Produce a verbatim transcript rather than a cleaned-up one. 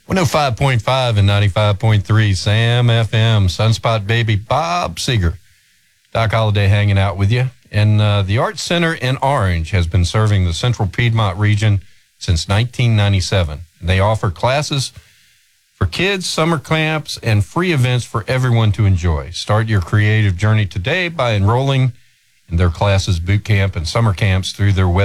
one oh five point five and ninety-five point three Sam F M, Sunspot Baby, Bob Seger. Doc Holliday hanging out with you. And uh, the Art Center in Orange has been serving the Central Piedmont region since nineteen ninety-seven. They offer classes for kids, summer camps, and free events for everyone to enjoy. Start your creative journey today by enrolling in their classes, boot camp, and summer camps through their website.